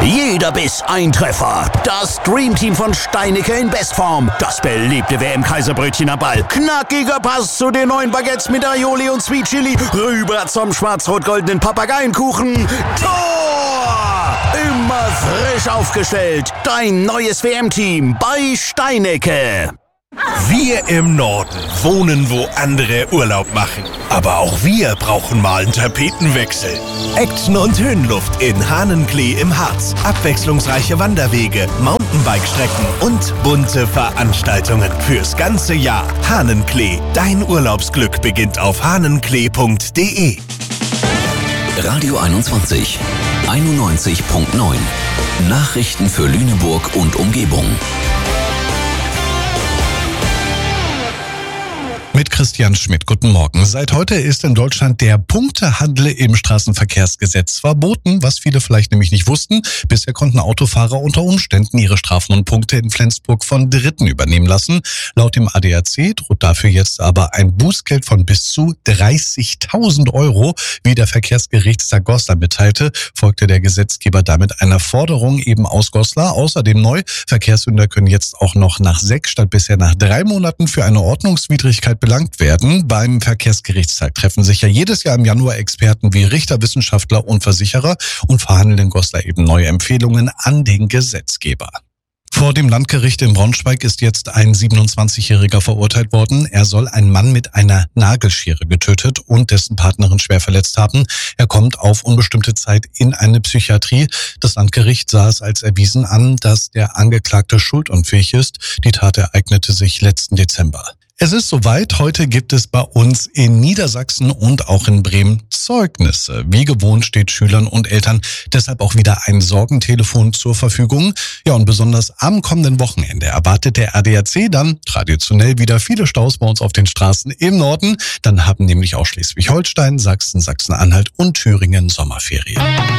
Jeder Biss ein Treffer. Das Dreamteam von Steinicke in Bestform. Das beliebte WM-Kaiserbrötchen am Ball. Knackiger Pass zu den neuen Baguettes mit Aioli und Sweet Chili. Rüber zum schwarz-rot-goldenen Papageienkuchen. Tor! Immer frisch aufgestellt. Dein neues WM-Team bei Steinicke. Wir im Norden wohnen, wo andere Urlaub machen. Aber auch wir brauchen mal einen Tapetenwechsel. Action und Höhenluft in Hahnenklee im Harz. Abwechslungsreiche Wanderwege, Mountainbike-Strecken und bunte Veranstaltungen fürs ganze Jahr. Hahnenklee, dein Urlaubsglück beginnt auf hahnenklee.de. Radio 21, 91.9. Nachrichten für Lüneburg und Umgebung. Mit Christian Schmidt. Guten Morgen. Seit heute ist in Deutschland der Punktehandel im Straßenverkehrsgesetz verboten, was viele vielleicht nämlich nicht wussten. Bisher konnten Autofahrer unter Umständen ihre Strafen und Punkte in Flensburg von Dritten übernehmen lassen. Laut dem ADAC droht dafür jetzt aber ein Bußgeld von bis zu 30.000 Euro. Wie der Verkehrsgerichtstag Goslar mitteilte, folgte der Gesetzgeber damit einer Forderung eben aus Goslar. Außerdem neu, Verkehrssünder können jetzt auch noch nach 6 statt bisher nach 3 Monaten für eine Ordnungswidrigkeit belangt werden. Beim Verkehrsgerichtstag treffen sich ja jedes Jahr im Januar Experten wie Richter, Wissenschaftler und Versicherer und verhandeln in Goslar eben neue Empfehlungen an den Gesetzgeber. Vor dem Landgericht in Braunschweig ist jetzt ein 27-Jähriger verurteilt worden. Er soll einen Mann mit einer Nagelschere getötet und dessen Partnerin schwer verletzt haben. Er kommt auf unbestimmte Zeit in eine Psychiatrie. Das Landgericht sah es als erwiesen an, dass der Angeklagte schuldunfähig ist. Die Tat ereignete sich letzten Dezember. Es ist soweit. Heute gibt es bei uns in Niedersachsen und auch in Bremen Zeugnisse. Wie gewohnt steht Schülern und Eltern deshalb auch wieder ein Sorgentelefon zur Verfügung. Ja, und besonders am kommenden Wochenende erwartet der ADAC dann traditionell wieder viele Staus bei uns auf den Straßen im Norden. Dann haben nämlich auch Schleswig-Holstein, Sachsen, Sachsen-Anhalt und Thüringen Sommerferien.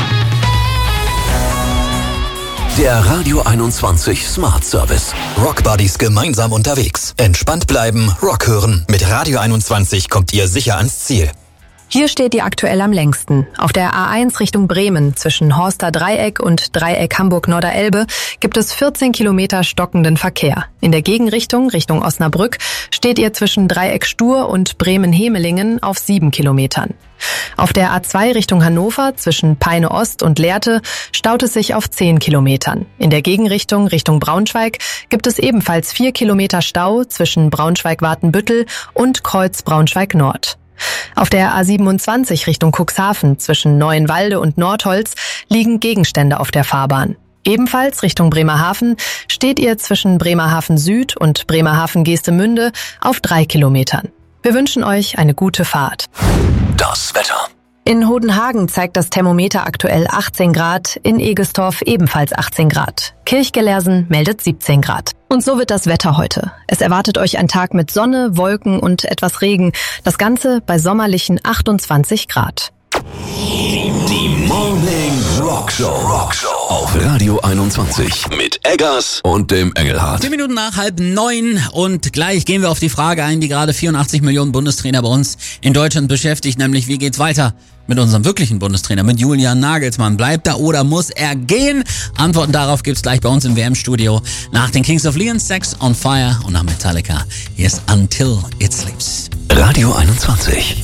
Der Radio 21 Smart Service. Rock Buddies gemeinsam unterwegs. Entspannt bleiben, Rock hören. Mit Radio 21 kommt ihr sicher ans Ziel. Hier steht ihr aktuell am längsten. Auf der A1 Richtung Bremen zwischen Horster Dreieck und Dreieck Hamburg-Norderelbe gibt es 14 Kilometer stockenden Verkehr. In der Gegenrichtung, Richtung Osnabrück, steht ihr zwischen Dreieck Stur und Bremen-Hemelingen auf 7 Kilometern. Auf der A2 Richtung Hannover zwischen Peine Ost und Lehrte staut es sich auf 10 Kilometern. In der Gegenrichtung Richtung Braunschweig gibt es ebenfalls 4 Kilometer Stau zwischen Braunschweig-Watenbüttel und Kreuz Braunschweig-Nord. Auf der A27 Richtung Cuxhaven zwischen Neuenwalde und Nordholz liegen Gegenstände auf der Fahrbahn. Ebenfalls Richtung Bremerhaven steht ihr zwischen Bremerhaven Süd und Bremerhaven Geestemünde auf 3 Kilometern. Wir wünschen euch eine gute Fahrt. Das Wetter. In Hodenhagen zeigt das Thermometer aktuell 18 Grad, in Egestorf ebenfalls 18 Grad. Kirchgelersen meldet 17 Grad. Und so wird das Wetter heute. Es erwartet euch ein Tag mit Sonne, Wolken und etwas Regen. Das Ganze bei sommerlichen 28 Grad. Die Morning Rock Show auf Radio 21 mit Eggers und dem Engelhardt. 10 Minuten nach 8:30 und gleich gehen wir auf die Frage ein, die gerade 84 Millionen Bundestrainer bei uns in Deutschland beschäftigt, nämlich wie geht's weiter mit unserem wirklichen Bundestrainer, mit Julian Nagelsmann. Bleibt er oder muss er gehen? Antworten darauf gibt's gleich bei uns im WM-Studio nach den Kings of Leon, Sex on Fire und nach Metallica. Hier ist Until It Sleeps. Radio 21.